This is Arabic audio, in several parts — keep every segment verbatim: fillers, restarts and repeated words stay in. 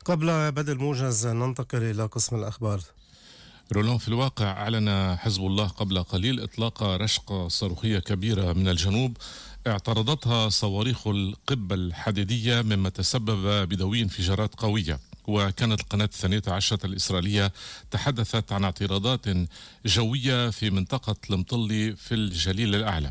قبل بدء الموجز ننتقل إلى قسم الأخبار. رولان، في الواقع أعلن حزب الله قبل قليل إطلاق رشقة صاروخية كبيرة من الجنوب اعترضتها صواريخ القبة الحديدية، مما تسبب بدوي انفجارات قوية. وكانت القناة الثانية عشرة الإسرائيلية تحدثت عن اعتراضات جوية في منطقة المطلي في الجليل الأعلى.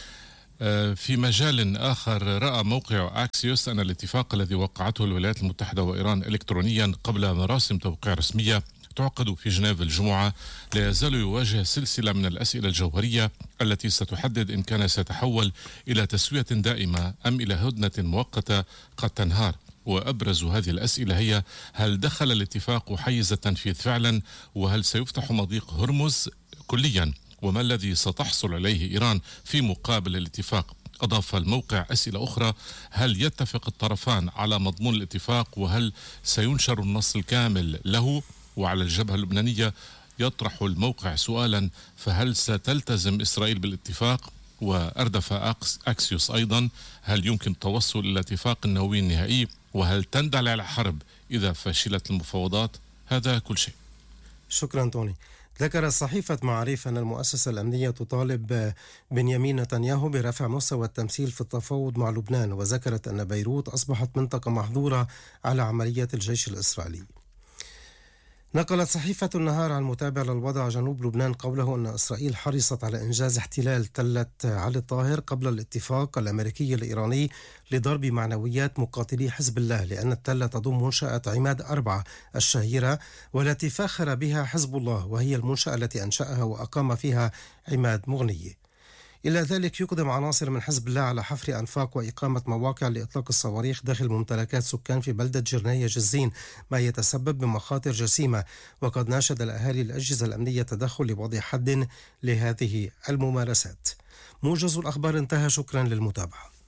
في مجال آخر، رأى موقع أكسيوس أن الاتفاق الذي وقعته الولايات المتحدة وإيران إلكترونيا قبل مراسم توقيع رسمية تعقد في جنيف الجمعة لا يزال يواجه سلسلة من الأسئلة الجوهرية التي ستحدد إن كان سيتحول إلى تسوية دائمة أم إلى هدنة مؤقتة قد تنهار. وأبرز هذه الأسئلة هي: هل دخل الاتفاق حيز التنفيذ فعلا؟ وهل سيفتح مضيق هرمز كليا؟ وما الذي ستحصل عليه إيران في مقابل الاتفاق؟ أضاف الموقع أسئلة أخرى: هل يتفق الطرفان على مضمون الاتفاق؟ وهل سينشر النص الكامل له؟ وعلى الجبهة اللبنانية يطرح الموقع سؤالا: فهل ستلتزم إسرائيل بالاتفاق؟ وأردف أكسيوس أيضا: هل يمكن التوصل إلى اتفاق نووي نهائي؟ وهل تندلع الحرب إذا فشلت المفاوضات؟ هذا كل شيء. شكرا توني. ذكرت صحيفة معاريف أن المؤسسة الأمنية تطالب بنيامين نتنياهو برفع مستوى التمثيل في التفاوض مع لبنان، وذكرت أن بيروت أصبحت منطقة محظورة على عمليات الجيش الإسرائيلي. نقلت صحيفة النهار عن متابع للوضع جنوب لبنان قوله أن إسرائيل حرصت على إنجاز احتلال تلة علي الطاهر قبل الاتفاق الأمريكي الإيراني لضرب معنويات مقاتلي حزب الله، لأن التلة تضم منشأة عماد أربعة الشهيرة والتي فاخر بها حزب الله، وهي المنشأة التي أنشأها وأقام فيها عماد مغنية. إلى ذلك يقدم عناصر من حزب الله على حفر أنفاق وإقامة مواقع لإطلاق الصواريخ داخل ممتلكات سكان في بلدة جرنية جزين، ما يتسبب بمخاطر جسيمة. وقد ناشد الأهالي الأجهزة الأمنية التدخل لوضع حد لهذه الممارسات. موجز الأخبار انتهى، شكرا للمتابعة.